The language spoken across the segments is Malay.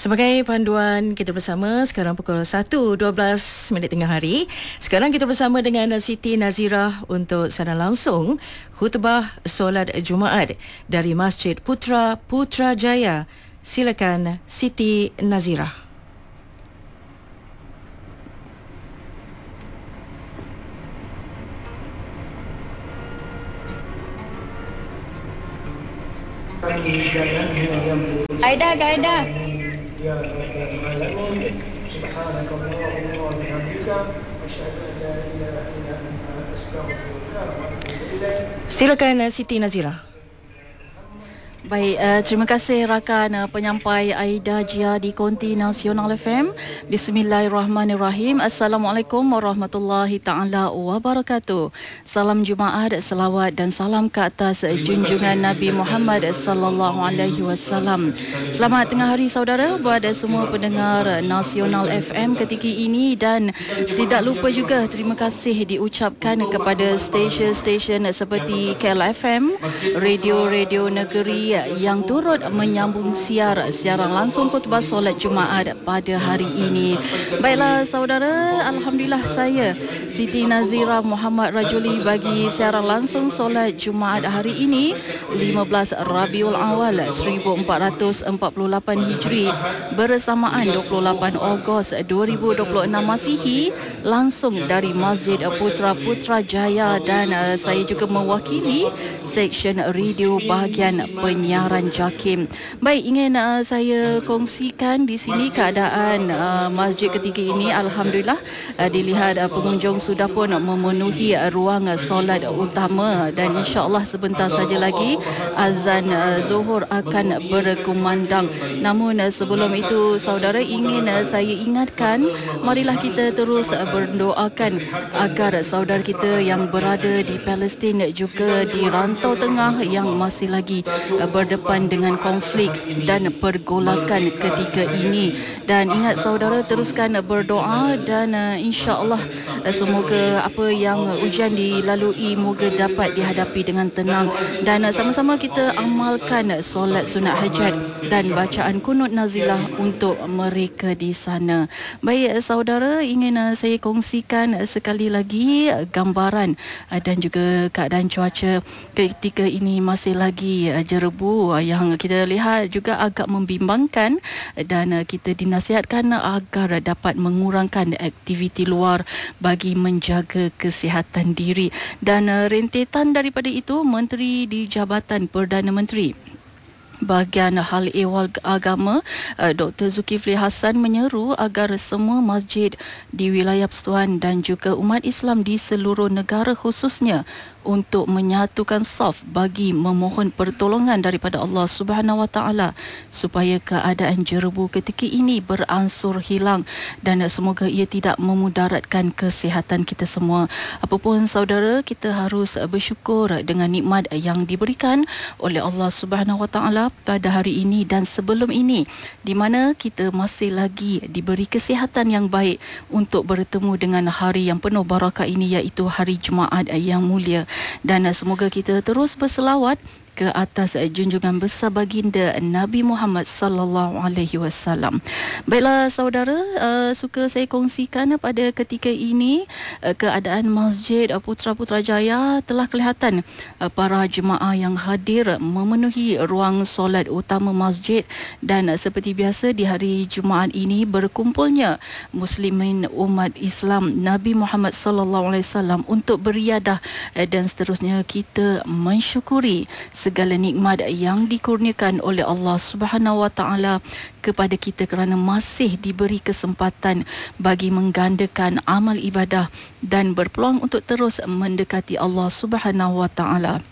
Sebagai panduan kita bersama sekarang pukul 1.12 tengah hari. Sekarang kita bersama dengan Siti Nazirah untuk siaran langsung khutbah solat Jumaat dari Masjid Putra Putrajaya. Silakan Siti Nazirah. Aida. يا رب العالمين سبحانك اللهم وبحمدك أشهد أن لا إله إلا أنت أستغفرك وأتوب إليك. Silakan Siti Nazirah. Baik, terima kasih rakan penyampai Aida Jia di Konti Nasional FM. Bismillahirrahmanirrahim. Assalamualaikum warahmatullahi taala wabarakatuh. Salam Jumaat, selawat dan salam ke atas junjungan Nabi Muhammad sallallahu alaihi wasallam. Selamat tengah hari saudara buat semua pendengar Nasional FM ketika ini, dan tidak lupa juga terima kasih diucapkan kepada stesen-stesen seperti KLFM, Radio Negeri yang turut menyambung siaran langsung khutbah solat Jumaat pada hari ini. Baiklah saudara, alhamdulillah saya Siti Nazirah Muhammad Rajuli bagi siaran langsung solat Jumaat hari ini 15 Rabiul Awal 1448 Hijri bersamaan 28 Ogos 2026 Masihi, langsung dari Masjid Putra Putrajaya, dan saya juga mewakili Seksyen Radio bahagian penyiaran JAKIM. Baik, ingin saya kongsikan di sini keadaan masjid ketika ini. Alhamdulillah dilihat pengunjung sudah pun memenuhi ruang solat utama, dan insya-Allah sebentar saja lagi azan Zuhur akan berkumandang. Namun sebelum itu saudara, ingin saya ingatkan, marilah kita terus berdoakan agar saudara kita yang berada di Palestin juga di rantau tengah yang masih lagi berdepan dengan konflik dan pergolakan ketika ini. Dan ingat saudara, teruskan berdoa, dan insya-Allah semoga apa yang ujian dilalui moga dapat dihadapi dengan tenang, dan sama-sama kita amalkan solat sunat hajat dan bacaan kunut nazilah untuk mereka di sana. Baik saudara, ingin saya kongsikan sekali lagi gambaran dan juga keadaan cuaca ketika ini masih lagi jerebu, yang kita lihat juga agak membimbangkan, dan kita dinasihatkan agar dapat mengurangkan aktiviti luar bagi menjaga kesihatan diri. Dan rentetan daripada itu, Menteri di Jabatan Perdana Menteri Bahagian Hal Ehwal Agama Dr. Zulkifli Hasan menyeru agar semua masjid di wilayah Persekutuan dan juga umat Islam di seluruh negara khususnya untuk menyatukan saf bagi memohon pertolongan daripada Allah Subhanahu Wa Taala supaya keadaan jerebu ketika ini beransur hilang, dan semoga ia tidak memudaratkan kesihatan kita semua. Apapun saudara, kita harus bersyukur dengan nikmat yang diberikan oleh Allah Subhanahu Wa Taala pada hari ini dan sebelum ini, di mana kita masih lagi diberi kesihatan yang baik untuk bertemu dengan hari yang penuh barakah ini, iaitu hari Jumaat yang mulia. Dan semoga kita terus berselawat ke atas junjungan besar baginda Nabi Muhammad sallallahu alaihi wasallam. Baiklah saudara, suka saya kongsikan pada ketika ini keadaan Masjid Putra Putrajaya. Telah kelihatan para jemaah yang hadir memenuhi ruang solat utama masjid, dan seperti biasa di hari Jumaat ini berkumpulnya muslimin umat Islam Nabi Muhammad sallallahu alaihi wasallam untuk beriadah, dan seterusnya kita mensyukuri segala nikmat yang dikurniakan oleh Allah Subhanahu Wa Taala kepada kita kerana masih diberi kesempatan bagi menggandakan amal ibadah dan berpeluang untuk terus mendekati Allah Subhanahu Wa Taala.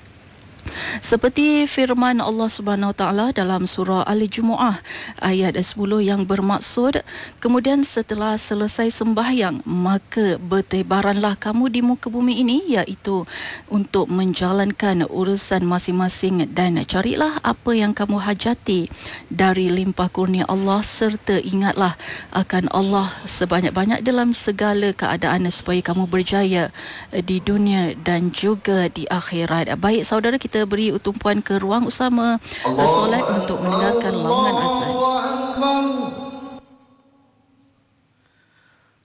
Seperti firman Allah Subhanahu Wa Taala dalam surah Al-Jumu'ah ayat 10 yang bermaksud, kemudian setelah selesai sembahyang maka bertebaranlah kamu di muka bumi ini, iaitu untuk menjalankan urusan masing-masing, dan carilah apa yang kamu hajati dari limpah kurnia Allah, serta ingatlah akan Allah sebanyak-banyak dalam segala keadaan supaya kamu berjaya di dunia dan juga di akhirat. Baik saudara, kita beri tumpuan ke ruang utama solat untuk mendengarkan laungan azan.